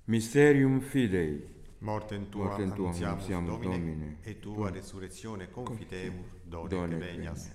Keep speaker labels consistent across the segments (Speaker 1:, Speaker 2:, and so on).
Speaker 1: Mysterium Fidei.
Speaker 2: Mortem tua annunziamus, Domine, et tua resurrectione confitemur, donec venias.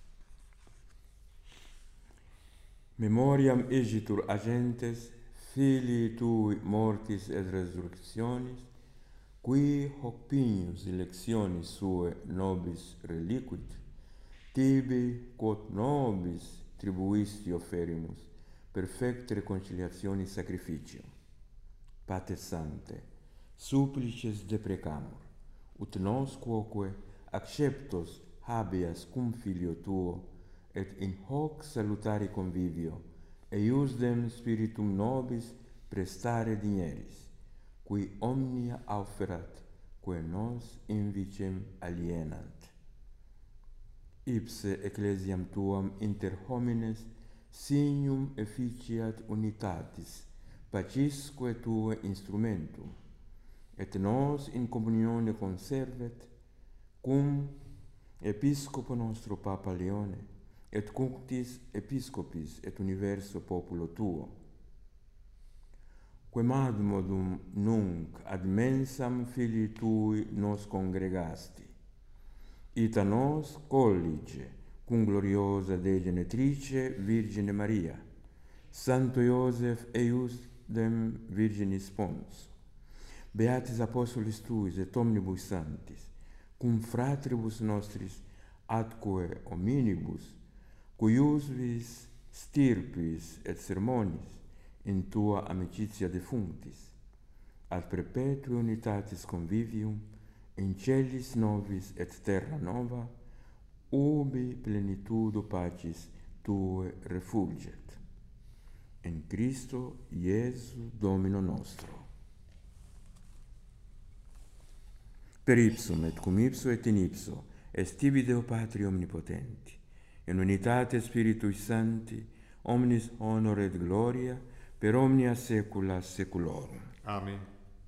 Speaker 1: Memoriam igitur agentes, filii tui mortis et resurrectionis, qui hoc pignus electionis sue nobis reliquit, tibi quod nobis tribuisti offerimus, perfecte reconciliatione sacrificium. Pater Sancte, supplices deprecamur, ut nos quoque acceptos habeas cum filio tuo, et in hoc salutari convivio, eiusdem spiritum nobis prestare digneris, qui omnia auferat, quae nos invicem alienant. Ipse ecclesiam tuam inter homines signum efficiat unitatis, pacisque tue instrumentum, et nos in communione conservet, cum Episcopo nostro Papa Leone, et cunctis Episcopis et universo populo tuo, quem ad modum nunc ad mensam filii tui nos congregasti, ita nos collige cum gloriosa Dei Genetrice Virgine Maria, Santo Iosef eiusdem Virginis Pons, Beatis Apostolis tuis et omnibus sanctis, cum fratribus nostris atque hominibus, cuiusvis stirpis et sermonis in tua amicitia defunctis, ad perpetue unitatis convivium in celis novis et terra nova, ubi plenitudo pacis tue refulget. In Christo Iesu Domino nostro. Per ipsum et cum ipso et in ipso est tibi Deo Patri omnipotenti, in unitate Spiritui Sancti, omnis honor et gloria, per omnia saecula saeculorum.
Speaker 2: Amen.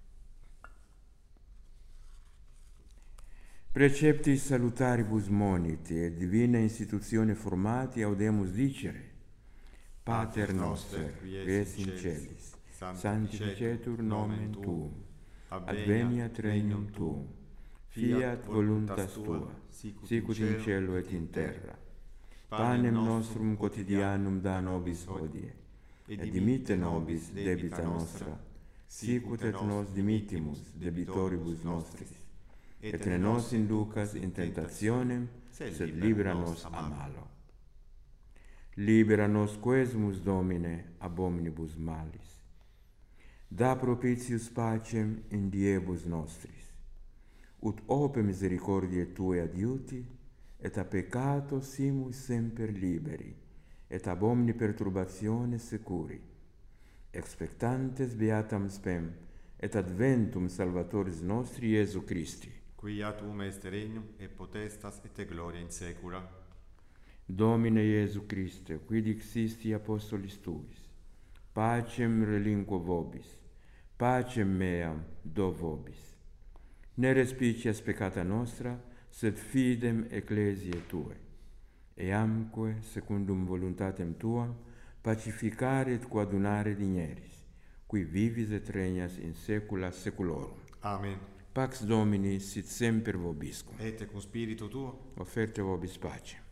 Speaker 1: Preceptis salutaribus moniti et divina institutione formati audemus dicere: Pater noster, qui es in celis, sanctificetur nomen tuum, adveniat regnum tuum, fiat voluntas tua, sicut in cielo et in terra. Panem nostrum quotidianum da nobis hodie, et dimitte nobis debita nostra, sicut et nos dimittimus debitoribus nostris, et ne nos inducas in tentationem, sed libera nos a malo. Libera nos quesumus, Domine, ab omnibus malis. Da propitius pacem in diebus nostris, ut ope misericordiae Tue adiuti, et a peccato simus semper liberi, et ab omni perturbatione securi, expectantes beatam spem, et adventum Salvatoris nostri Iesu Christi,
Speaker 2: Quia tuum est regnum, et potestas, et gloria in saecula.
Speaker 1: Domine Iesu Christe, qui dixisti apostolis Tuis, pacem relinquo vobis, pacem meam do vobis. Ne respicias peccata nostra, sed fidem ecclesiae Tue, eamque, secundum voluntatem Tuam, pacificare et coadunare digneris, qui vivis et regnas in saecula saeculorum.
Speaker 2: Amen.
Speaker 1: Pax Domini sit semper vobiscum.
Speaker 2: Et cum spiritu tuo.
Speaker 1: Offerte vobis pacem.